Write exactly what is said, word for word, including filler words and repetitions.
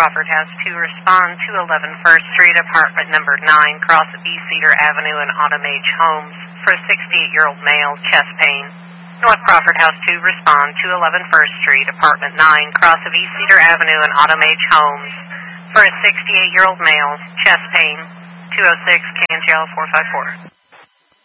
Crawford has to respond to eleven First Street, apartment number nine, cross of East Cedar Avenue and Autumn Age Homes for a sixty-eight-year-old male, chest pain. North Crawford House to respond to eleven First Street, apartment nine, cross of East Cedar Avenue and Autumn Age Homes for a sixty-eight-year-old male, chest pain, two oh six Cantrell four five four.